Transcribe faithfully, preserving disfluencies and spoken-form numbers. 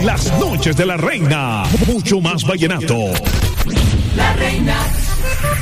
en las noches de la reina. Mucho más vallenato. La reina.